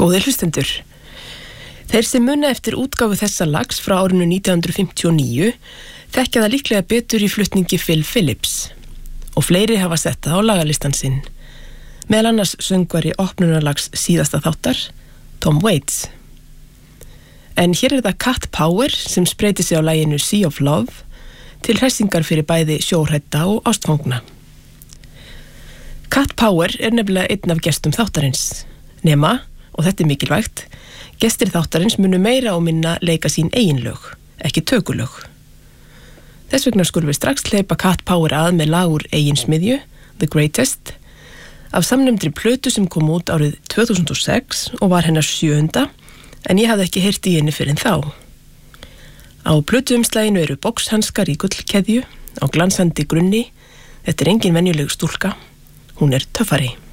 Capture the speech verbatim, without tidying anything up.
Góðir hlustendur. Þeir sem muna eftir útgáfu þessa lags frá árinu nítján hundruð fimmtíu og níu þekkja það líklega betur í flutningi Phil Phillips og fleiri hafa sett það á lagalistan sinn. Meðal annars söngvari opnunarlags síðasta þáttar, Tom Waits. En hér er það Cat Power sem spreyti sig á laginu Sea of Love til hressingar fyrir bæði sjóhrædda og ástfangna. Cat Power er nefnilega einn af gestum þáttarins. Nema, og þetta er mikilvægt, gestir þáttarins munu meira og minna leika sín eigin lög, ekki tökulög. Þess vegna skulum við strax hleypa Cat Power að með lag úr eigin smiðju, The Greatest, af samnefndri plötu sem kom út árið tvö þúsund og sex og var hennar sjöunda, en ég hafði ekki heyrt í henni fyrir en þá. Á plötuumslaginu eru boxhanskar í gullkeðju, á glansandi grunni, þetta er engin venjuleg stúlka, hún er töffari.